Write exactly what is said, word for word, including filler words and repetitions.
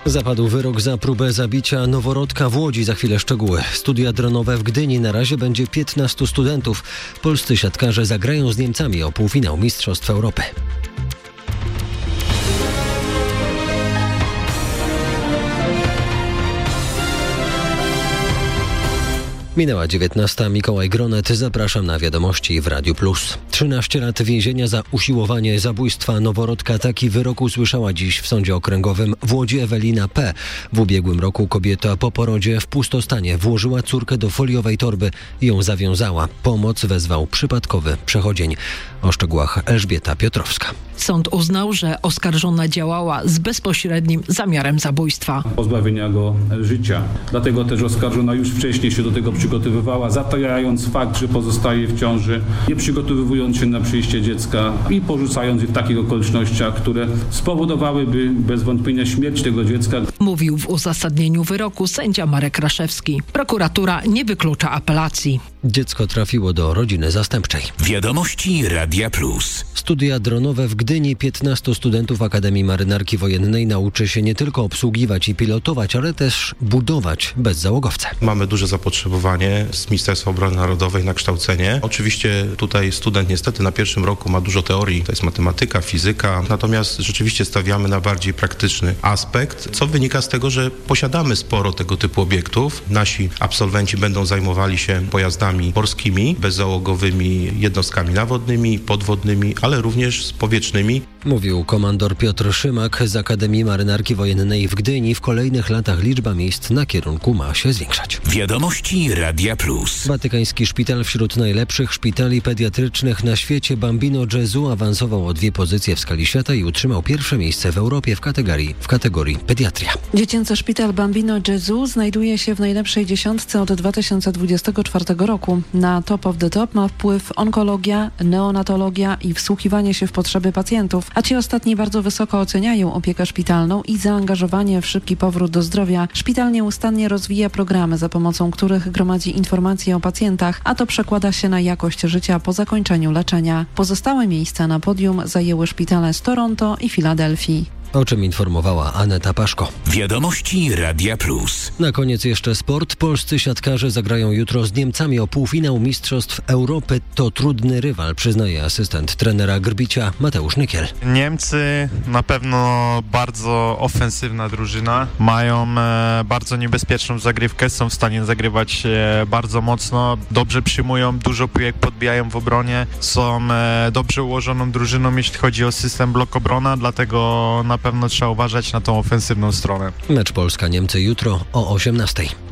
Zapadł wyrok za próbę zabicia noworodka w Łodzi. Za chwilę szczegóły. Studia dronowe w Gdyni. Na razie będzie piętnastu studentów. Polscy siatkarze zagrają z Niemcami o półfinał Mistrzostw Europy. Minęła dziewiętnasta. Mikołaj Gronet. Zapraszam na wiadomości w Radiu Plus. trzynaście lat więzienia za usiłowanie zabójstwa noworodka. Taki wyrok usłyszała dziś w Sądzie Okręgowym w Łodzi Ewelina P. W ubiegłym roku kobieta po porodzie w pustostanie włożyła córkę do foliowej torby i ją zawiązała. Pomoc wezwał przypadkowy przechodzień. O szczegółach Elżbieta Piotrowska. Sąd uznał, że oskarżona działała z bezpośrednim zamiarem zabójstwa. Pozbawienia go życia. Dlatego też oskarżona już wcześniej się do tego przygotowywała, zatajając fakt, że pozostaje w ciąży, nie przygotowując się na przyjście dziecka i porzucając je w takich okolicznościach, które spowodowałyby bez wątpienia śmierć tego dziecka. Mówił w uzasadnieniu wyroku sędzia Marek Raszewski. Prokuratura nie wyklucza apelacji. Dziecko trafiło do rodziny zastępczej. Wiadomości Radia Plus. Studia dronowe w Gdyni. piętnastu studentów Akademii Marynarki Wojennej nauczy się nie tylko obsługiwać i pilotować, ale też budować bezzałogowce. Mamy duże zapotrzebowanie z Ministerstwa Obrony Narodowej na kształcenie. Oczywiście tutaj student niestety na pierwszym roku ma dużo teorii, to jest matematyka, fizyka, natomiast rzeczywiście stawiamy na bardziej praktyczny aspekt, co wynika z tego, że posiadamy sporo tego typu obiektów. Nasi absolwenci będą zajmowali się pojazdami morskimi, bezzałogowymi jednostkami nawodnymi, podwodnymi, ale również z powietrznymi. Mówił komandor Piotr Szymak z Akademii Marynarki Wojennej w Gdyni. W kolejnych latach liczba miejsc na kierunku ma się zwiększać. Wiadomości Radia Plus. Watykański szpital wśród najlepszych szpitali pediatrycznych na świecie. Bambino Gesù awansował o dwie pozycje w skali świata i utrzymał pierwsze miejsce w Europie w kategorii, w kategorii pediatria. Dziecięcy szpital Bambino Gesù znajduje się w najlepszej dziesiątce od dwa tysiące dwudziestego czwartego roku. Na top of the top ma wpływ onkologia, neonatologia i wsłuchiwanie się w potrzeby pacjentów, a ci ostatni bardzo wysoko oceniają opiekę szpitalną i zaangażowanie w szybki powrót do zdrowia. Szpital nieustannie rozwija programy, za pomocą których gromadzi informacje o pacjentach, a to przekłada się na jakość życia po zakończeniu leczenia. Pozostałe miejsca na podium zajęły szpitale z Toronto i Filadelfii. O czym informowała Aneta Paszko. Wiadomości Radia Plus. Na koniec jeszcze sport. Polscy siatkarze zagrają jutro z Niemcami o półfinał Mistrzostw Europy. To trudny rywal, przyznaje asystent trenera Grbicia Mateusz Nykiel. Niemcy na pewno bardzo ofensywna drużyna. Mają e, bardzo niebezpieczną zagrywkę, są w stanie zagrywać e, bardzo mocno. Dobrze przyjmują, dużo piłek podbijają w obronie. Są e, dobrze ułożoną drużyną, jeśli chodzi o system blok-obrona, dlatego na pewno trzeba uważać na tą ofensywną stronę. Mecz Polska-Niemcy jutro o osiemnastej.